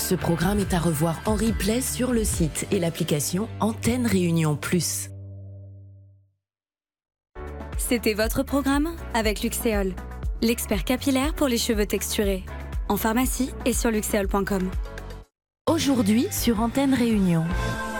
Ce programme est à revoir en replay sur le site et l'application Antenne Réunion Plus. C'était votre programme avec Luxéol, l'expert capillaire pour les cheveux texturés. En pharmacie et sur luxéol.com. Aujourd'hui sur Antenne Réunion.